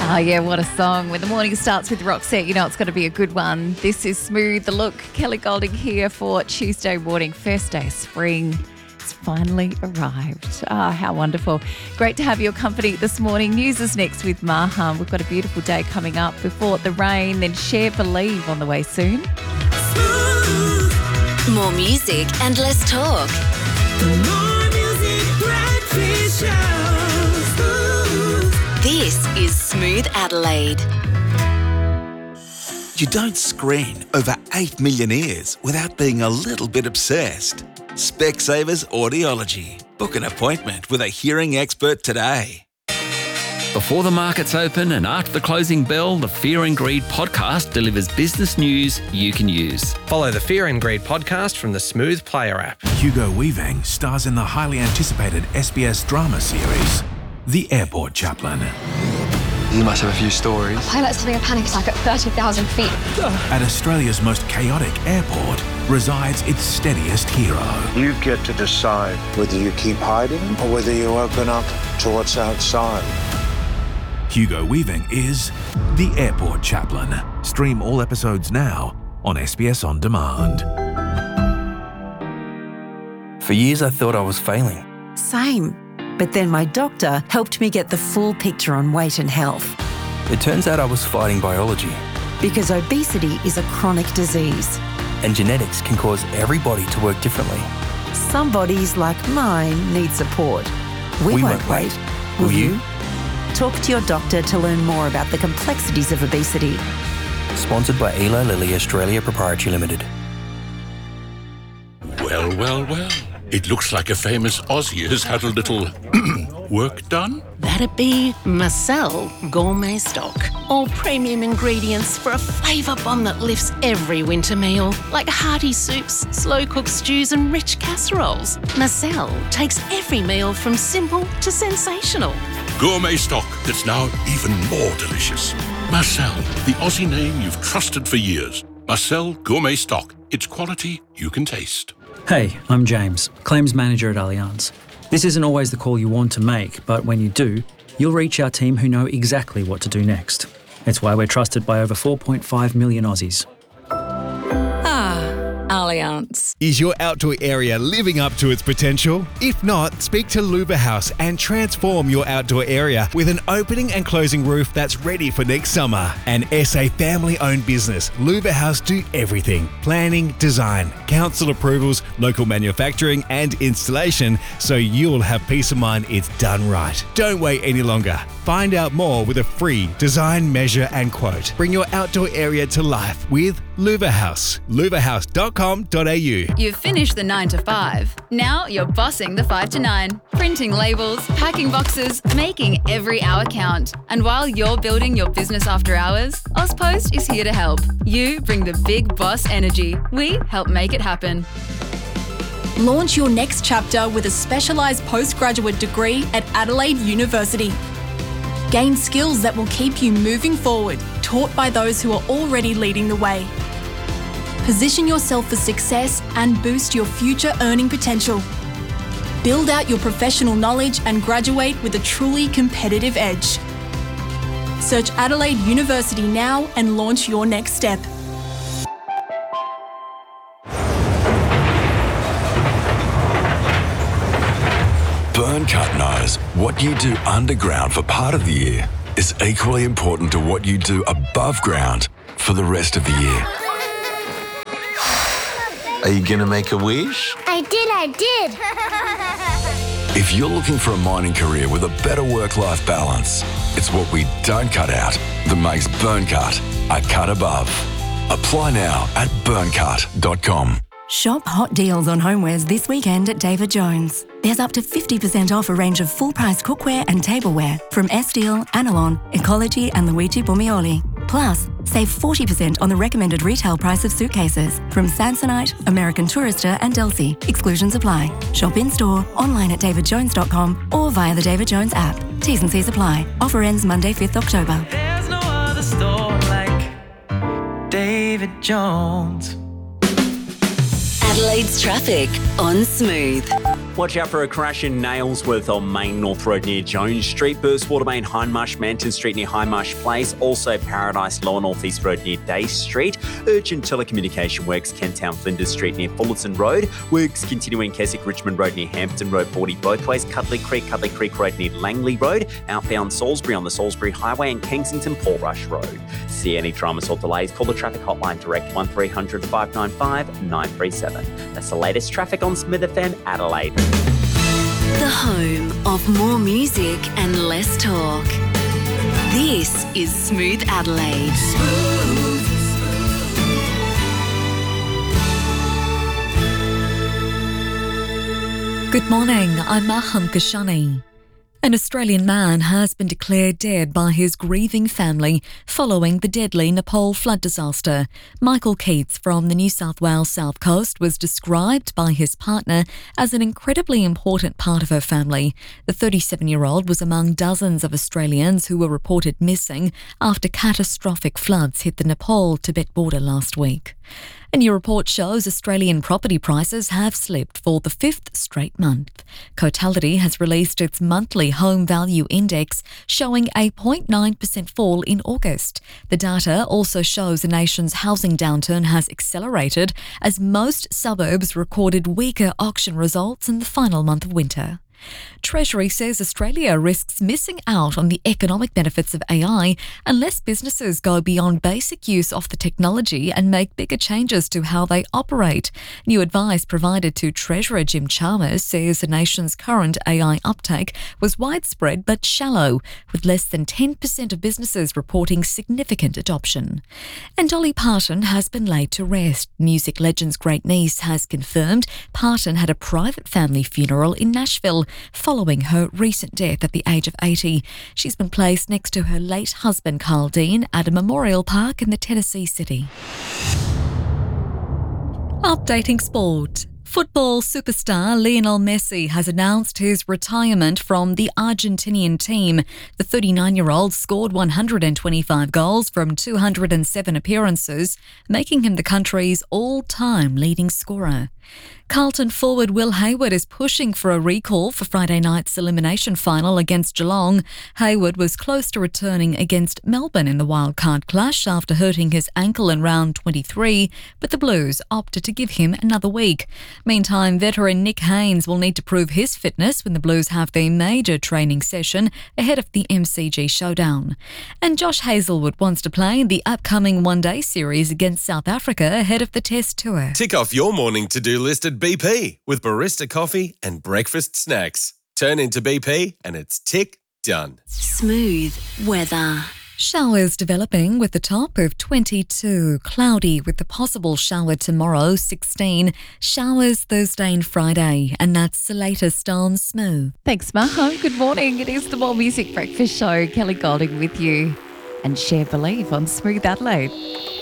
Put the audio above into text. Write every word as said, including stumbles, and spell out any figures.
Oh, yeah, what a song. When the morning starts with Roxette, you know it's got to be a good one. This is Smooth the Look. Kelly Golding here for Tuesday morning, first day of spring. It's finally arrived. Ah, oh, how wonderful. Great to have your company this morning. News is next with Maham. We've got a beautiful day coming up before the rain, then Share Believe on the way soon. More music and less talk. More music, breakfast show. This is Smooth Adelaide. You don't screen over eight million ears without being a little bit obsessed. Specsavers Audiology. Book an appointment with a hearing expert today. Before the markets open and after the closing bell, the Fear and Greed podcast delivers business news you can use. Follow the Fear and Greed podcast from the Smooth Player app. Hugo Weaving stars in the highly anticipated S B S drama series, The Airport Chaplain. You must have a few stories. A pilot's having a panic attack at thirty thousand feet. At Australia's most chaotic airport resides its steadiest hero. You get to decide whether you keep hiding or whether you open up to what's outside. Hugo Weaving is The Airport Chaplain. Stream all episodes now on S B S On Demand. For years I thought I was failing. Same. But then my doctor helped me get the full picture on weight and health. It turns out I was fighting biology. Because obesity is a chronic disease. And genetics can cause every body to work differently. Some bodies, like mine, need support. We, we won't, won't wait. wait. Will, Will you? you? Talk to your doctor to learn more about the complexities of obesity. Sponsored by Eli Lilly Australia Proprietary Limited. Well, well, well. It looks like a famous Aussie has had a little work done. That'd be Marcel Gourmet Stock. All premium ingredients for a flavour bomb that lifts every winter meal. Like hearty soups, slow-cooked stews and rich casseroles. Marcel takes every meal from simple to sensational. Gourmet stock that's now even more delicious. Marcel, the Aussie name you've trusted for years. Marcel Gourmet Stock. It's quality you can taste. Hey, I'm James, Claims Manager at Allianz. This isn't always the call you want to make, but when you do, you'll reach our team who know exactly what to do next. It's why we're trusted by over four point five million Aussies. Allianz. Is your outdoor area living up to its potential? If not, speak to Luba House and transform your outdoor area with an opening and closing roof that's ready for next summer. An S A family-owned business, Luba House do everything. Planning, design, council approvals, local manufacturing and installation, so you'll have peace of mind it's done right. Don't wait any longer. Find out more with a free design, measure and quote. Bring your outdoor area to life with Luba House. luva house dot com dot a u. You've finished the nine to five. Now you're bossing the five to nine. Printing labels, packing boxes, making every hour count. And while you're building your business after hours, Ozpost is here to help. You bring the big boss energy. We help make it happen. Launch your next chapter with a specialised postgraduate degree at Adelaide University. Gain skills that will keep you moving forward, taught by those who are already leading the way. Position yourself for success and boost your future earning potential. Build out your professional knowledge and graduate with a truly competitive edge. Search Adelaide University now and launch your next step. Burncut knows what you do underground for part of the year is equally important to what you do above ground for the rest of the year. Are you going to make a wish? I did, I If you're looking for a mining career with a better work-life balance, it's what we don't cut out that makes Burncut a cut above. Apply now at burncut dot com. Shop hot deals on homewares this weekend at David Jones. There's up to fifty percent off a range of full-price cookware and tableware from Estil, Anilon, Ecology and Luigi Bormioli. Plus, save forty percent on the recommended retail price of suitcases from Samsonite, American Tourister and Delsey. Exclusions apply. Shop in-store, online at david jones dot com or via the David Jones app. T's and C's apply. Offer ends Monday, fifth October. There's no other store like David Jones. Adelaide's traffic on Smooth. Watch out for a crash in Nailsworth on Main North Road near Jones Street. Burst Watermain Hindmarsh, Manton Street near Hindmarsh Place. Also Paradise Lower North East Road near Day Street. Urgent telecommunication works Kenttown Flinders Street near Fullerton Road. Works continuing Keswick Richmond Road near Hampton Road forty both ways. Cuddly Creek, Cuddly Creek Road near Langley Road. Outbound Salisbury on the Salisbury Highway and Kensington Portrush Road. See any dramas or delays, call the traffic hotline direct one three hundred five nine five nine three seven. That's the latest traffic on Smith F M Adelaide. The home of more music and less talk. This is Smooth Adelaide. Smooth. Good morning, I'm Maham Kashani. An Australian man has been declared dead by his grieving family following the deadly Nepal flood disaster. Michael Keats from the New South Wales South Coast was described by his partner as an incredibly important part of her family. The thirty-seven-year-old was among dozens of Australians who were reported missing after catastrophic floods hit the Nepal-Tibet border last week. A new report shows Australian property prices have slipped for the fifth straight month. Cotality has released its monthly home value index, showing a zero point nine percent fall in August. The data also shows the nation's housing downturn has accelerated as most suburbs recorded weaker auction results in the final month of winter. Treasury says Australia risks missing out on the economic benefits of A I unless businesses go beyond basic use of the technology and make bigger changes to how they operate. New advice provided to Treasurer Jim Chalmers says the nation's current A I uptake was widespread but shallow, with less than ten percent of businesses reporting significant adoption. And Dolly Parton has been laid to rest. Music legend's great niece has confirmed Parton had a private family funeral in Nashville following her recent death at the age of eighty. She's been placed next to her late husband Carl Dean at a memorial park in the Tennessee city. Updating sport. Football superstar Lionel Messi has announced his retirement from the Argentinian team. The thirty-nine-year-old scored one hundred twenty-five goals from two hundred seven appearances, making him the country's all-time leading scorer. Carlton forward Will Hayward is pushing for a recall for Friday night's elimination final against Geelong. Hayward was close to returning against Melbourne in the wildcard clash after hurting his ankle in round twenty-three, but the Blues opted to give him another week. Meantime, veteran Nick Haynes will need to prove his fitness when the Blues have their major training session ahead of the M C G showdown. And Josh Hazelwood wants to play in the upcoming one-day series against South Africa ahead of the Test tour. Tick off your morning to-do list at B P with barista coffee and breakfast snacks. Turn into B P and it's tick done. Smooth weather. Showers developing with a top of twenty-two. Cloudy with the possible shower tomorrow, sixteen. Showers Thursday and Friday. And that's the latest on Smooth. Thanks, Maho. Good morning. It is the More Music Breakfast Show. Kelly Golding with you. And Share Believe on Smooth Adelaide.